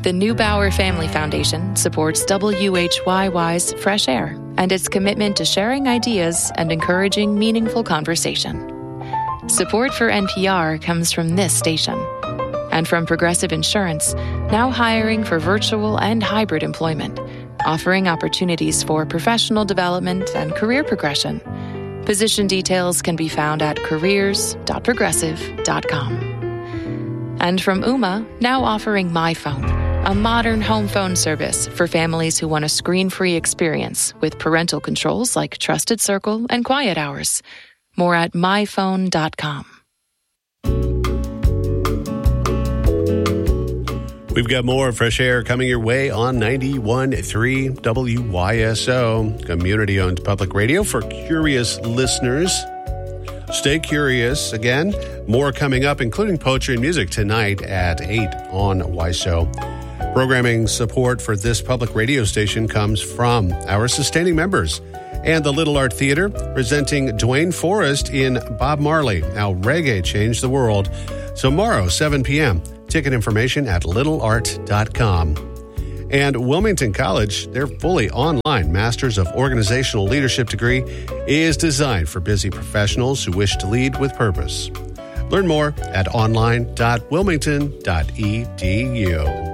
The Neubauer Family Foundation supports WHYY's Fresh Air and its commitment to sharing ideas and encouraging meaningful conversation. Support for NPR comes from this station and from Progressive Insurance, now hiring for virtual and hybrid employment, offering opportunities for professional development and career progression. Position details can be found at careers.progressive.com. And from Ooma, now offering MyPhone, a modern home phone service for families who want a screen-free experience with parental controls like Trusted Circle and Quiet Hours. More at myphone.com. We've got more Fresh Air coming your way on 91.3 WYSO, community-owned public radio for curious listeners. Stay curious. Again, more coming up, including poetry and music tonight at 8 on WYSO. Programming support for this public radio station comes from our sustaining members and the Little Art Theater, presenting Dwayne Forrest in Bob Marley, How Reggae Changed the World. Tomorrow, 7 p.m. Ticket information at littleart.com. And Wilmington College, their fully online Masters of Organizational Leadership degree is designed for busy professionals who wish to lead with purpose. Learn more at online.wilmington.edu.